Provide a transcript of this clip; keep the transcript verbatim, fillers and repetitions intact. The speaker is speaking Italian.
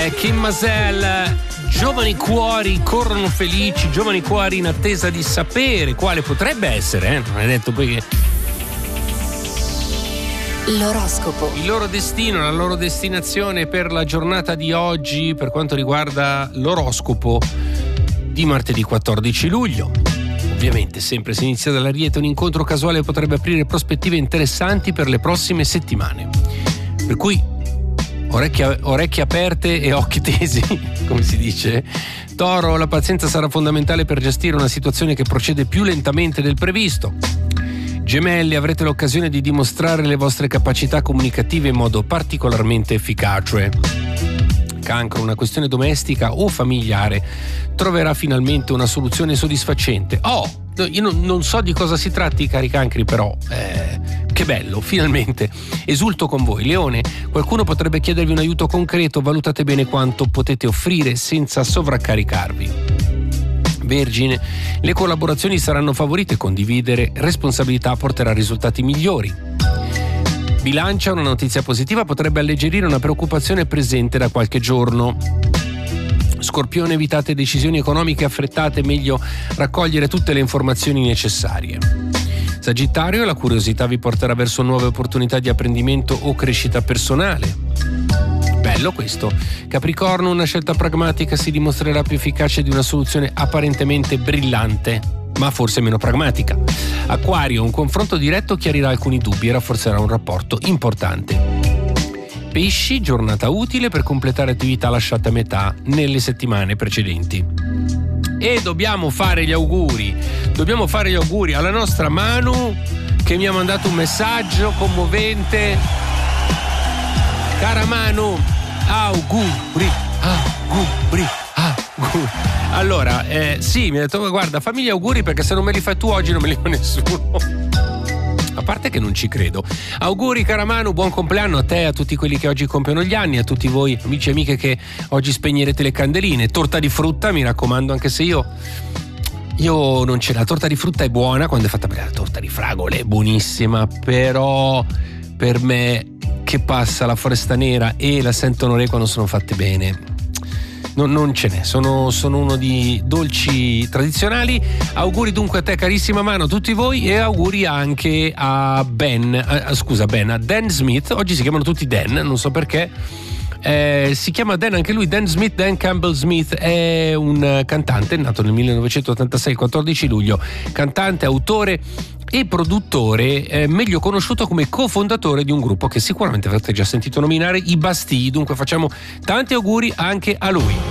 è Kim Mazel. Giovani cuori corrono felici, giovani cuori in attesa di sapere quale potrebbe essere, eh? Non è detto poi che l'oroscopo, il loro destino, la loro destinazione per la giornata di oggi per quanto riguarda l'oroscopo di martedì quattordici luglio. Ovviamente sempre se inizia dall'Ariete, un incontro casuale potrebbe aprire prospettive interessanti per le prossime settimane, per cui orecchie, orecchie aperte e occhi tesi, come si dice. Toro, la pazienza sarà fondamentale per gestire una situazione che procede più lentamente del previsto. Gemelli, avrete l'occasione di dimostrare le vostre capacità comunicative in modo particolarmente efficace. Cancro, una questione domestica o familiare troverà finalmente una soluzione soddisfacente. Oh, io non, non so di cosa si tratti, cari cancri, però eh, che bello, finalmente esulto con voi. Leone, qualcuno potrebbe chiedervi un aiuto concreto, valutate bene quanto potete offrire senza sovraccaricarvi. Vergine, le collaborazioni saranno favorite, condividere responsabilità porterà risultati migliori. Bilancia, una notizia positiva potrebbe alleggerire una preoccupazione presente da qualche giorno. Scorpione, evitate decisioni economiche affrettate, meglio raccogliere tutte le informazioni necessarie. Sagittario, la curiosità vi porterà verso nuove opportunità di apprendimento o crescita personale. Bello questo. Capricorno, una scelta pragmatica si dimostrerà più efficace di una soluzione apparentemente brillante, ma forse meno pragmatica. Acquario, un confronto diretto chiarirà alcuni dubbi e rafforzerà un rapporto importante. Pesci, giornata utile per completare attività lasciate a metà nelle settimane precedenti. E dobbiamo fare gli auguri, dobbiamo fare gli auguri alla nostra Manu, che mi ha mandato un messaggio commovente. Cara Manu, auguri, auguri, auguri. Allora, eh, sì, mi ha detto, guarda, fammi gli auguri perché se non me li fai tu oggi non me li fa nessuno. A parte che non ci credo. Auguri cara Manu, buon compleanno a te e a tutti quelli che oggi compiono gli anni, a tutti voi amici e amiche che oggi spegnerete le candeline. Torta di frutta, mi raccomando, anche se io io non ce la torta di frutta è buona quando è fatta bene, la torta di fragole è buonissima, però per me che passa la foresta nera e la sentono quando sono fatte bene Non, non ce n'è, sono, sono uno di dolci tradizionali. Auguri dunque a te carissima Mano, a tutti voi, e auguri anche a Ben, a, scusa Ben, a Dan Smith. Oggi si chiamano tutti Dan, non so perché. Eh, si chiama Dan anche lui, Dan Smith, Dan Campbell Smith, è un cantante nato nel millenovecentottantasei, il quattordici luglio, cantante, autore e produttore, eh, meglio conosciuto come cofondatore di un gruppo che sicuramente avrete già sentito nominare, i Bastille. Dunque facciamo tanti auguri anche a lui.